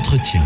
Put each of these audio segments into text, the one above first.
Entretien.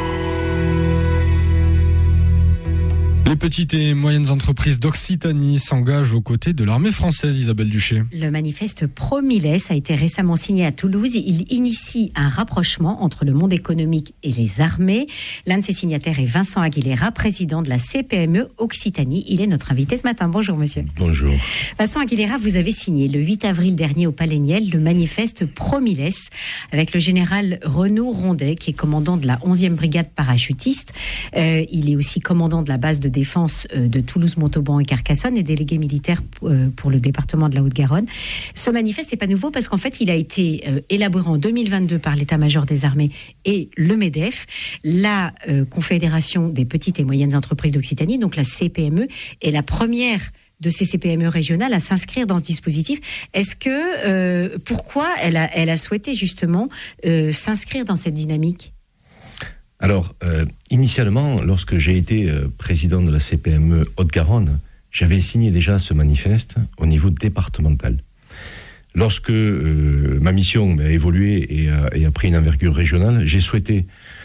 Les petites et moyennes entreprises d'Occitanie s'engagent aux côtés de l'armée française, Isabelle Duché. Le manifeste Pro-Miles a été récemment signé à Toulouse. Il initie un rapprochement entre le monde économique et les armées. L'un de ses signataires est Vincent Aguilera, président de la CPME Occitanie. Il est notre invité ce matin. Bonjour monsieur. Bonjour. Vincent Aguilera, vous avez signé le 8 avril dernier au Palais Niel le manifeste Pro-Miles avec le général Renaud Rondet, qui est commandant de la 11e brigade parachutiste. Il est aussi commandant de la base de défense de Toulouse-Montauban et Carcassonne et délégué militaire pour le département de la Haute-Garonne. Ce manifeste n'est pas nouveau parce qu'en fait, il a été élaboré en 2022 par l'état-major des armées et le MEDEF, la Confédération des petites et moyennes entreprises d'Occitanie, donc la CPME, est la première de ces CPME régionales à s'inscrire dans ce dispositif. Est-ce que, pourquoi elle a souhaité justement s'inscrire dans cette dynamique ? Alors, initialement, lorsque j'ai été président de la CPME Haute-Garonne, j'avais signé déjà ce manifeste au niveau départemental. Lorsque ma mission a évolué et a pris une envergure régionale, j'ai souhaité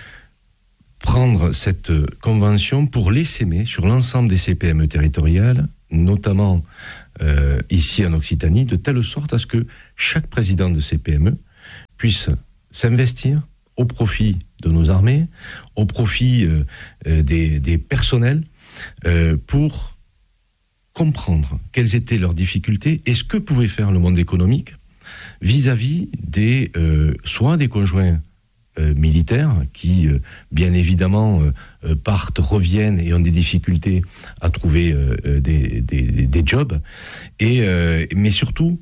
prendre cette convention pour l'essaimer sur l'ensemble des CPME territoriales, notamment ici en Occitanie, de telle sorte à ce que chaque président de CPME puisse s'investir au profit de nos armées, au profit des personnels, pour comprendre quelles étaient leurs difficultés et ce que pouvait faire le monde économique vis-à-vis soit des conjoints militaires qui, bien évidemment, partent, reviennent et ont des difficultés à trouver des jobs, mais surtout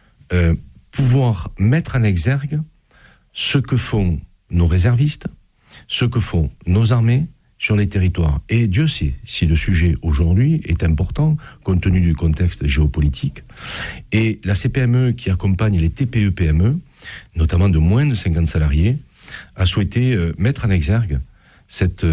pouvoir mettre en exergue ce que font nos réservistes, ce que font nos armées sur les territoires. Et Dieu sait si le sujet aujourd'hui est important, compte tenu du contexte géopolitique. Et la CPME qui accompagne les TPE-PME, notamment de moins de 50 salariés, a souhaité mettre en exergue cette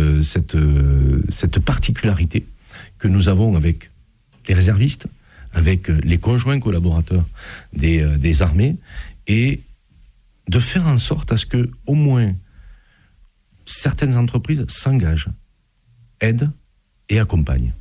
particularité que nous avons avec les réservistes, avec les conjoints collaborateurs des armées, et de faire en sorte à ce que, au moins, certaines entreprises s'engagent, aident et accompagnent.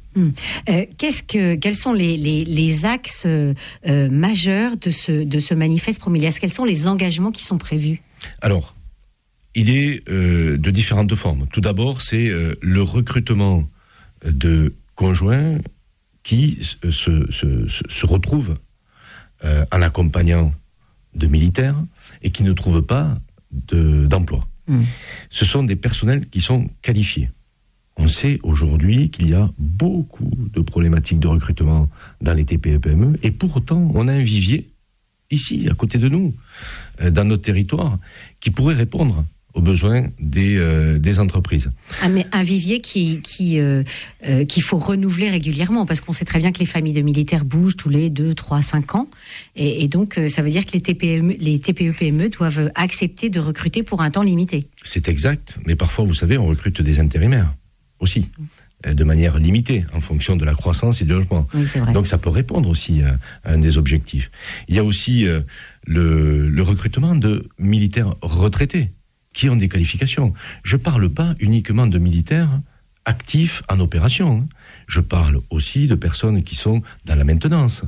Quels sont les axes majeurs de ce manifeste Pro-Miles ? Quels sont les engagements qui sont prévus ? Alors, il est de différentes formes. Tout d'abord, c'est le recrutement de conjoints qui se retrouvent en accompagnant de militaires et qui ne trouvent pas d'emploi. Ce sont des personnels qui sont qualifiés. On sait aujourd'hui qu'il y a beaucoup de problématiques de recrutement dans les TPE-PME et pour autant, on a un vivier ici, à côté de nous, dans notre territoire, qui pourrait répondre aux besoins des entreprises. Mais un vivier qu'il faut renouveler régulièrement, parce qu'on sait très bien que les familles de militaires bougent tous les 2, 3, 5 ans, et donc ça veut dire que les TPE-PME doivent accepter de recruter pour un temps limité. C'est exact, mais parfois, vous savez, on recrute des intérimaires aussi, de manière limitée, en fonction de la croissance et du développement. Oui, c'est vrai. Donc ça peut répondre aussi à un des objectifs. Il y a aussi le recrutement de militaires retraités, qui ont des qualifications. Je ne parle pas uniquement de militaires actifs en opération. Je parle aussi de personnes qui sont dans la maintenance,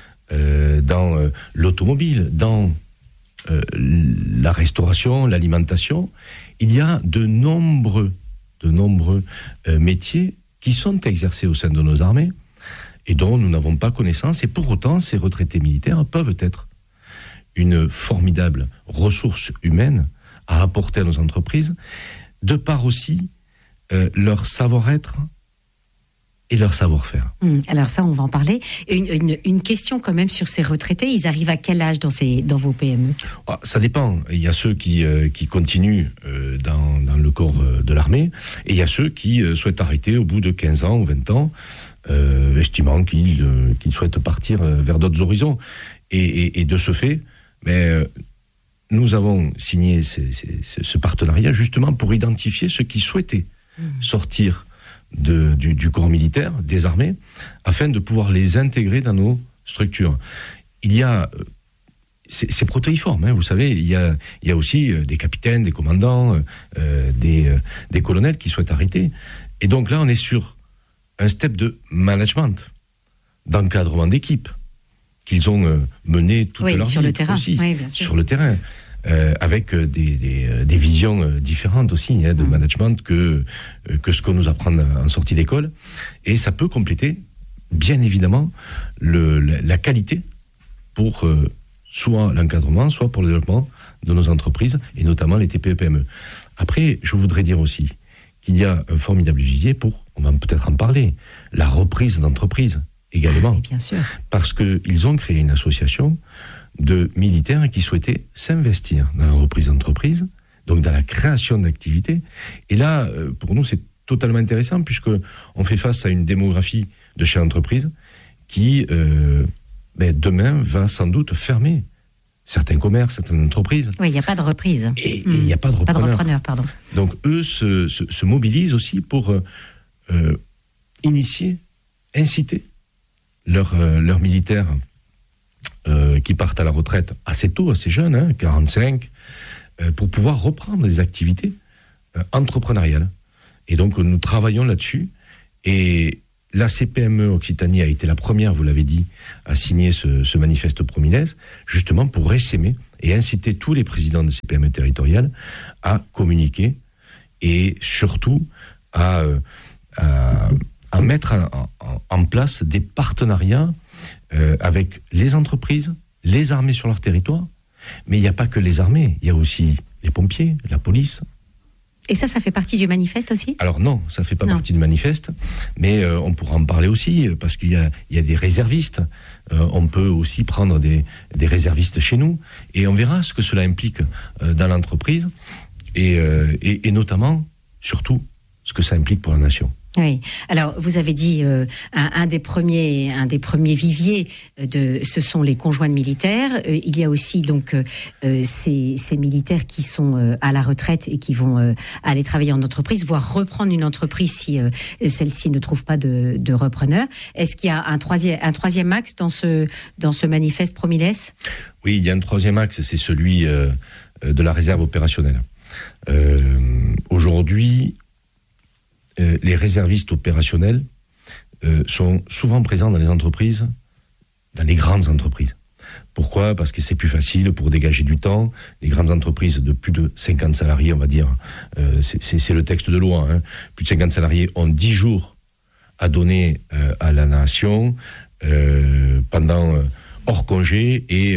dans l'automobile, dans la restauration, l'alimentation. Il y a de nombreux métiers qui sont exercés au sein de nos armées et dont nous n'avons pas connaissance. Et pour autant, ces retraités militaires peuvent être une formidable ressource humaine à apporter à nos entreprises, de par aussi leur savoir-être et leur savoir-faire. Alors ça, on va en parler. Une question quand même sur ces retraités, ils arrivent à quel âge dans vos PME ? Ça dépend. Il y a ceux qui continuent dans le corps de l'armée, et il y a ceux qui souhaitent arrêter au bout de 15 ans ou 20 ans, estimant qu'ils souhaitent partir vers d'autres horizons. Et de ce fait, nous avons signé ce partenariat justement pour identifier ceux qui souhaitaient sortir du corps militaire, des armées, afin de pouvoir les intégrer dans nos structures. Il y a c'est protéiforme, hein, vous savez, il y a aussi des capitaines, des commandants, des colonels qui souhaitent arrêter. Et donc là, on est sur un step de management, d'encadrement d'équipe, qu'ils ont mené toute leur vie sur le terrain. aussi, Oui, bien sûr. sur le terrain, avec des visions différentes aussi, hein, de management que ce qu'on nous apprend en sortie d'école. Et ça peut compléter, bien évidemment, la qualité pour soit l'encadrement, soit pour le développement de nos entreprises, et notamment les TPE-PME. Après, je voudrais dire aussi qu'il y a un formidable vivier pour, on va peut-être en parler, la reprise d'entreprise également. Oui, bien sûr. Parce qu'ils ont créé une association de militaires qui souhaitaient s'investir dans la reprise d'entreprise, donc dans la création d'activités. Et là, pour nous, c'est totalement intéressant, puisqu'on fait face à une démographie de chefs d'entreprise qui, demain, va sans doute fermer certains commerces, certaines entreprises. Oui, il n'y a pas de reprise. Et il n'y a pas de repreneurs. Pas de repreneurs, pardon. Donc, eux se mobilisent aussi pour initier, inciter leurs militaires qui partent à la retraite assez tôt, assez jeunes, hein, 45, pour pouvoir reprendre des activités entrepreneuriales. Et donc, nous travaillons là-dessus. Et la CPME Occitanie a été la première, vous l'avez dit, à signer ce manifeste Promiles, justement pour essaimer et inciter tous les présidents de CPME territoriales à communiquer et surtout à mettre en place des partenariats avec les entreprises, les armées sur leur territoire. Mais il n'y a pas que les armées, il y a aussi les pompiers, la police. Et ça fait partie du manifeste aussi ? Alors non, ça ne fait pas partie du manifeste, mais on pourra en parler aussi, parce qu'il y a des réservistes. On peut aussi prendre des réservistes chez nous, et on verra ce que cela implique dans l'entreprise, et notamment, surtout, ce que ça implique pour la nation. Oui. Alors, vous avez dit un des premiers viviers ce sont les conjoints de militaires. Il y a aussi donc ces militaires qui sont à la retraite et qui vont aller travailler en entreprise, voire reprendre une entreprise si celle-ci ne trouve pas de repreneur. Est-ce qu'il y a un troisième axe dans ce manifeste Promiles ? Oui, il y a un troisième axe, c'est celui de la réserve opérationnelle. Aujourd'hui, les réservistes opérationnels sont souvent présents dans les entreprises, dans les grandes entreprises. Pourquoi ? Parce que c'est plus facile pour dégager du temps. Les grandes entreprises de plus de 50 salariés, on va dire, c'est le texte de loi, hein. Plus de 50 salariés ont 10 jours à donner à la nation pendant hors congé et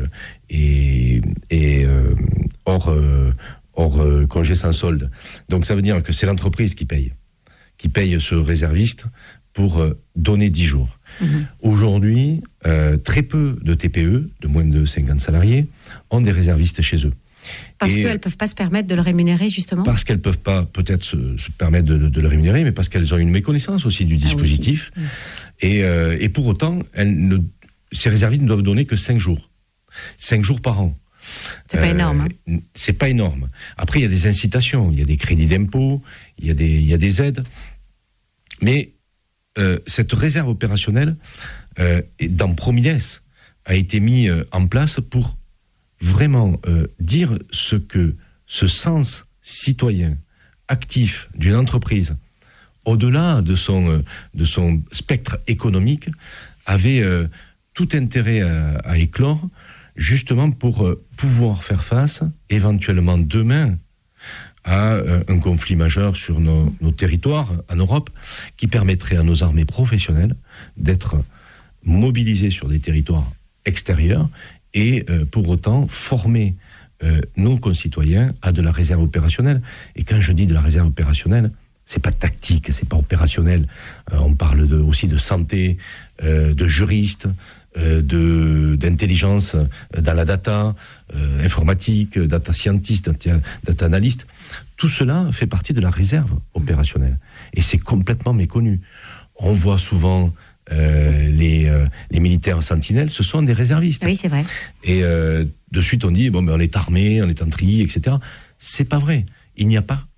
hors congé sans solde. Donc ça veut dire que c'est l'entreprise qui paye ce réserviste pour donner 10 jours. Aujourd'hui, très peu de TPE, de moins de 50 salariés, ont des réservistes chez eux. Parce qu'elles ne peuvent pas se permettre de le rémunérer, justement ? Parce qu'elles ne peuvent pas peut-être se permettre de le rémunérer, mais parce qu'elles ont une méconnaissance aussi du dispositif. Et pour autant, ces réservistes ne doivent donner que 5 jours. 5 jours par an. C'est pas énorme. Hein. C'est pas énorme. Après, il y a des incitations, il y a des crédits d'impôt, il y a des aides. Mais cette réserve opérationnelle, dans Promiles, a été mise en place pour vraiment dire ce sens citoyen, actif d'une entreprise, au-delà de son spectre économique, avait tout intérêt à éclore, justement pour pouvoir faire face, éventuellement demain, à un conflit majeur sur nos territoires en Europe, qui permettrait à nos armées professionnelles d'être mobilisées sur des territoires extérieurs et pour autant former nos concitoyens à de la réserve opérationnelle. Et quand je dis de la réserve opérationnelle, c'est pas tactique, c'est pas opérationnel. On parle aussi de santé, de juristes, d'intelligence dans la data, informatique, data scientist, data analyst. Tout cela fait partie de la réserve opérationnelle. Et c'est complètement méconnu. On voit souvent les militaires sentinelles, ce sont des réservistes. Oui, c'est vrai. Et de suite, on dit, on est armé, on est en tri, etc. C'est pas vrai. Il n'y a pas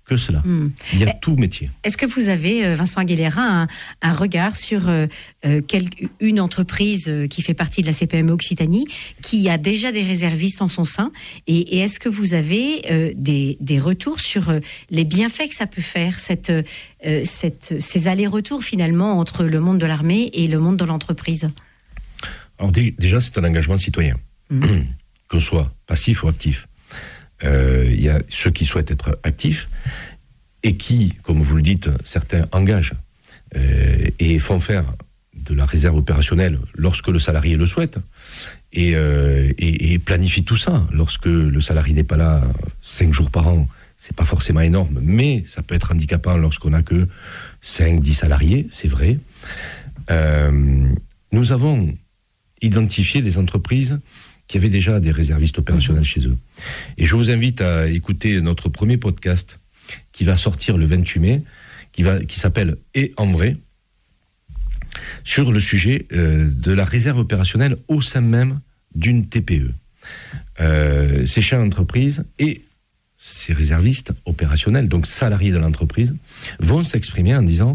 que cela. Il y a tout métier. Est-ce que vous avez, Vincent Aguilera, un regard sur une entreprise qui fait partie de la CPME Occitanie, qui a déjà des réservistes en son sein, et est-ce que vous avez des retours sur les bienfaits que ça peut faire, ces allers-retours finalement entre le monde de l'armée et le monde de l'entreprise? Alors déjà, c'est un engagement citoyen, qu'on soit passif ou actif. Il y a ceux qui souhaitent être actifs et qui, comme vous le dites, certains engagent et font faire de la réserve opérationnelle lorsque le salarié le souhaite et planifient tout ça. Lorsque le salarié n'est pas là 5 jours par an, c'est pas forcément énorme, mais ça peut être handicapant lorsqu'on n'a que 5-10 salariés, c'est vrai. Nous avons identifié des entreprises qui avaient déjà des réservistes opérationnels chez eux. Et je vous invite à écouter notre premier podcast qui va sortir le 28 mai, qui s'appelle « Et en vrai », sur le sujet de la réserve opérationnelle au sein même d'une TPE. Ces chefs d'entreprise et ces réservistes opérationnels, donc salariés de l'entreprise, vont s'exprimer en disant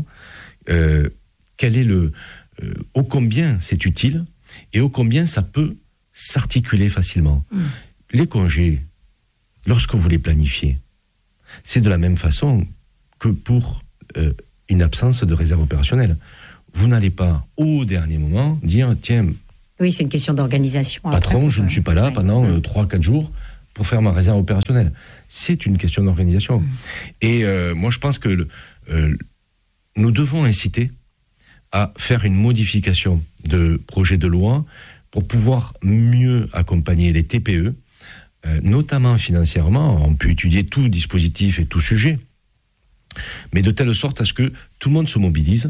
quel est ô combien c'est utile et ô combien ça peut s'articuler facilement. Les congés, lorsque vous les planifiez, c'est de la même façon que pour une absence de réserve opérationnelle. Vous n'allez pas, au dernier moment, dire, tiens... Oui, c'est une question d'organisation. Patron, je ne suis pas là pendant 3-4 jours pour faire ma réserve opérationnelle. C'est une question d'organisation. Et moi, je pense que nous devons inciter à faire une modification de projet de loi pour pouvoir mieux accompagner les TPE, notamment financièrement. On peut étudier tout dispositif et tout sujet, mais de telle sorte à ce que tout le monde se mobilise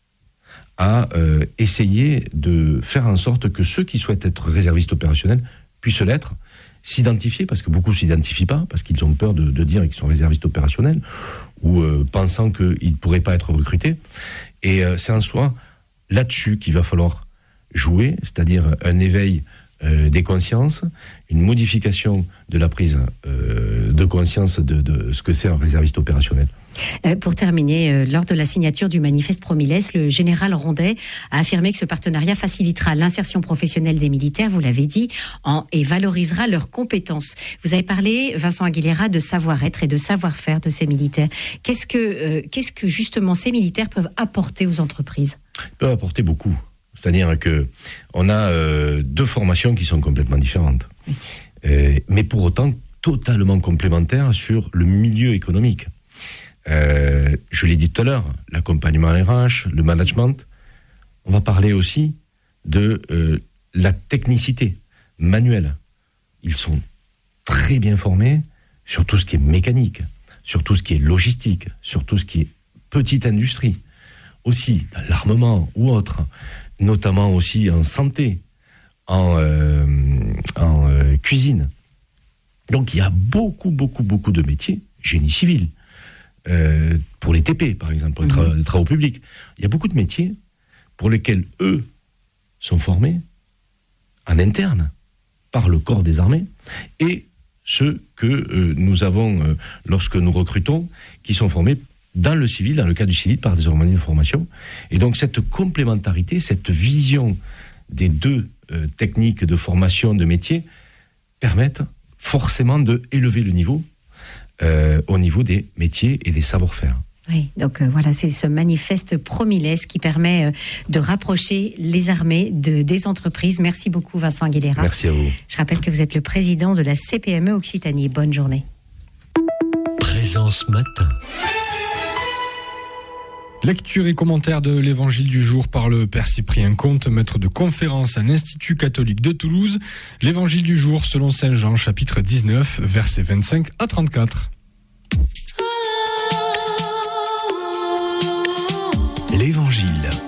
à essayer de faire en sorte que ceux qui souhaitent être réservistes opérationnels puissent l'être, s'identifier, parce que beaucoup ne s'identifient pas, parce qu'ils ont peur de dire qu'ils sont réservistes opérationnels, ou pensant qu'ils ne pourraient pas être recrutés. Et c'est en soi là-dessus qu'il va falloir jouer, c'est-à-dire un éveil des consciences, une modification de la prise de conscience de ce que c'est un réserviste opérationnel. Pour terminer, lors de la signature du manifeste Promiles, le général Rondet a affirmé que ce partenariat facilitera l'insertion professionnelle des militaires, vous l'avez dit, et valorisera leurs compétences. Vous avez parlé, Vincent Aguilera, de savoir-être et de savoir-faire de ces militaires. Qu'est-ce que justement ces militaires peuvent apporter aux entreprises? Ils peuvent apporter beaucoup. C'est-à-dire qu'on a 2 formations qui sont complètement différentes, mais pour autant totalement complémentaires sur le milieu économique. Je l'ai dit tout à l'heure, l'accompagnement RH, le management. On va parler aussi de la technicité manuelle. Ils sont très bien formés sur tout ce qui est mécanique, sur tout ce qui est logistique, sur tout ce qui est petite industrie, aussi dans l'armement ou autre, notamment aussi en santé, en cuisine. Donc il y a beaucoup de métiers, génie civil, pour les TP par exemple, pour les travaux publics. Il y a beaucoup de métiers pour lesquels eux sont formés en interne par le corps des armées et ceux que nous avons lorsque nous recrutons, qui sont formés dans le civil, dans le cadre du civil, par des organismes de formation. Et donc cette complémentarité, cette vision des 2 techniques de formation de métier permettent forcément d'élever le niveau au niveau des métiers et des savoir-faire. Oui, donc voilà, c'est ce manifeste Promiles qui permet de rapprocher les armées des entreprises. Merci beaucoup Vincent Aguilera. Merci à vous. Je rappelle que vous êtes le président de la CPME Occitanie. Bonne journée. Présence matin. Lecture et commentaire de l'évangile du jour par le Père Cyprien Comte, maître de conférence à l'Institut catholique de Toulouse. L'évangile du jour selon Saint Jean, chapitre 19, versets 25 à 34. L'Évangile.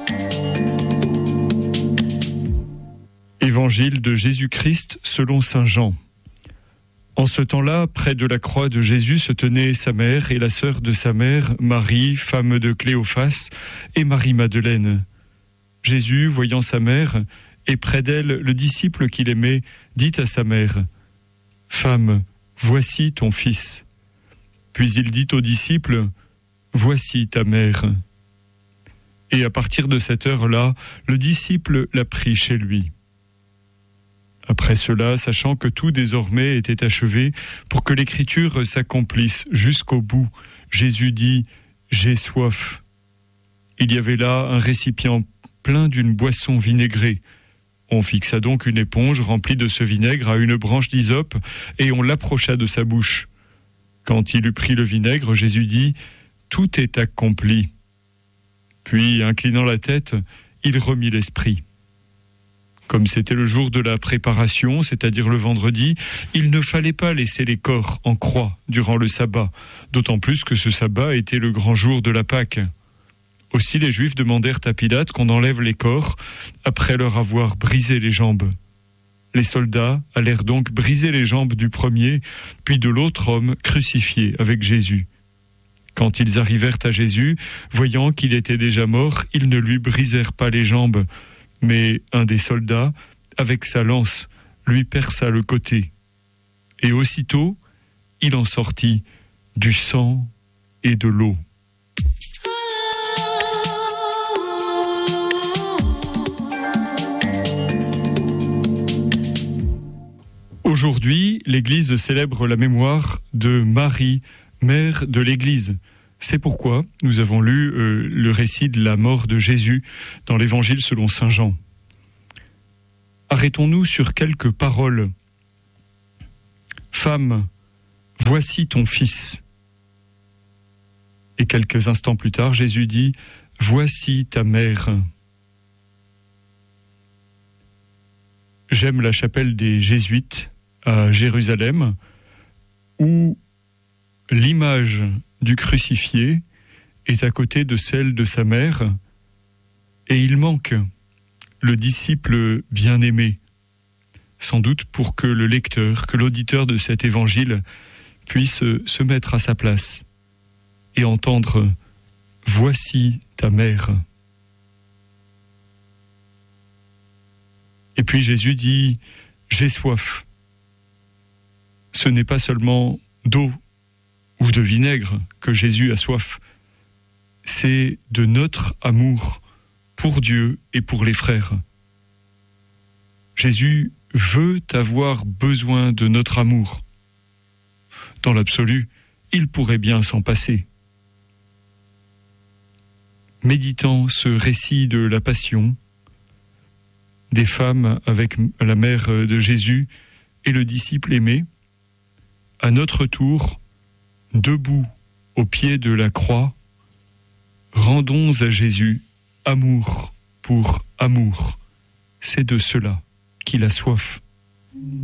Évangile de Jésus-Christ selon Saint Jean. En ce temps-là, près de la croix de Jésus se tenaient sa mère et la sœur de sa mère, Marie, femme de Cléophas, et Marie-Madeleine. Jésus, voyant sa mère, et près d'elle le disciple qu'il aimait, dit à sa mère : « Femme, voici ton fils. » Puis il dit aux disciples, « Voici ta mère ». Et à partir de cette heure-là, le disciple l'a pris chez lui. Après cela, sachant que tout désormais était achevé, pour que l'écriture s'accomplisse jusqu'au bout, Jésus dit « J'ai soif ». Il y avait là un récipient plein d'une boisson vinaigrée. On fixa donc une éponge remplie de ce vinaigre à une branche d'hysope et on l'approcha de sa bouche. Quand il eut pris le vinaigre, Jésus dit « Tout est accompli ». Puis, inclinant la tête, il remit l'esprit. Comme c'était le jour de la préparation, c'est-à-dire le vendredi, il ne fallait pas laisser les corps en croix durant le sabbat, d'autant plus que ce sabbat était le grand jour de la Pâque. Aussi les Juifs demandèrent à Pilate qu'on enlève les corps après leur avoir brisé les jambes. Les soldats allèrent donc briser les jambes du premier, puis de l'autre homme crucifié avec Jésus. Quand ils arrivèrent à Jésus, voyant qu'il était déjà mort, ils ne lui brisèrent pas les jambes, mais un des soldats, avec sa lance, lui perça le côté. Et aussitôt, il en sortit du sang et de l'eau. Aujourd'hui, l'Église célèbre la mémoire de Marie, mère de l'Église. C'est pourquoi nous avons lu le récit de la mort de Jésus dans l'Évangile selon saint Jean. Arrêtons-nous sur quelques paroles. Femme, voici ton fils. Et quelques instants plus tard, Jésus dit, voici ta mère. J'aime la chapelle des Jésuites à Jérusalem, où l'image du crucifié est à côté de celle de sa mère, et il manque le disciple bien-aimé, sans doute pour que le lecteur, que l'auditeur de cet évangile puisse se mettre à sa place et entendre « Voici ta mère ». Et puis Jésus dit « J'ai soif ». Ce n'est pas seulement d'eau ou de vinaigre que Jésus a soif, c'est de notre amour pour Dieu et pour les frères. Jésus veut avoir besoin de notre amour. Dans l'absolu, il pourrait bien s'en passer. Méditant ce récit de la Passion, des femmes avec la mère de Jésus et le disciple aimé, à notre tour, debout au pied de la croix, rendons à Jésus amour pour amour. C'est de cela qu'il a soif.